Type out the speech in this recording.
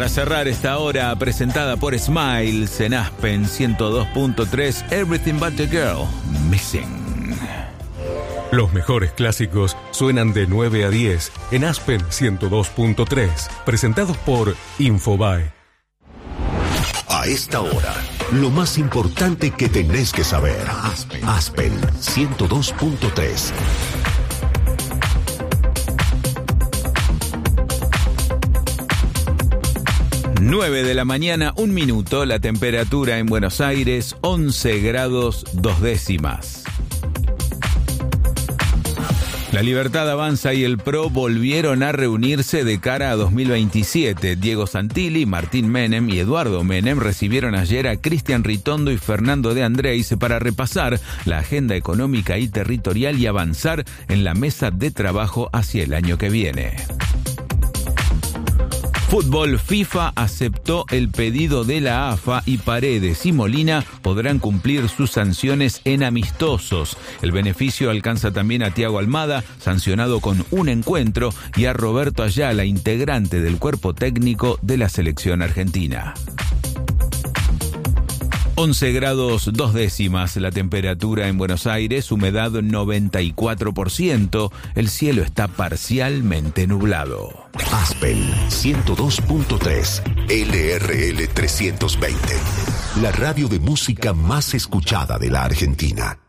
Para cerrar esta hora presentada por Smiles en Aspen 102.3, Everything But the Girl, Missing. Los mejores clásicos suenan de 9 a 10 en Aspen 102.3, presentados por Infobae. A esta hora, lo más importante que tenés que saber. Aspen 102.3. 9 de la mañana, 1 minuto, la temperatura en Buenos Aires, 11 grados 2 décimas. La Libertad Avanza y el PRO volvieron a reunirse de cara a 2027. Diego Santilli, Martín Menem y Eduardo Menem recibieron ayer a Cristian Ritondo y Fernando de Andrés para repasar la agenda económica y territorial y avanzar en la mesa de trabajo hacia el año que viene. Fútbol. FIFA aceptó el pedido de la AFA y Paredes y Molina podrán cumplir sus sanciones en amistosos. El beneficio alcanza también a Thiago Almada, sancionado con un encuentro, y a Roberto Ayala, integrante del cuerpo técnico de la selección argentina. 11 grados 2 décimas la temperatura en Buenos Aires, humedad 94%, el cielo está parcialmente nublado. Aspen 102.3, LRL 320, la radio de música más escuchada de la Argentina.